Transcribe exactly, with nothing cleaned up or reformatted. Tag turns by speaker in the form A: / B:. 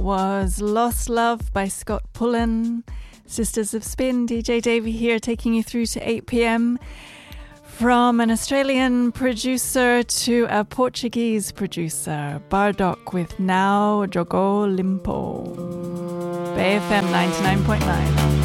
A: Was Lost Love by Scott Pullen. Sisters of Spin, D J Davey here, taking you through to eight p.m. From an Australian producer to a Portuguese producer, Bardock with Now Jogo Limpo. Bay F M ninety-nine point nine.